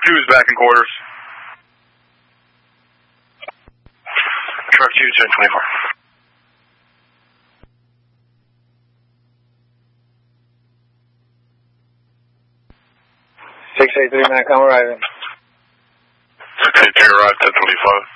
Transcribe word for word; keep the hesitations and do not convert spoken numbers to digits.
two is back in quarters. Truck two, ten twenty-four. six eight three nine, come arriving. six eight three, arrive, ten twenty-five.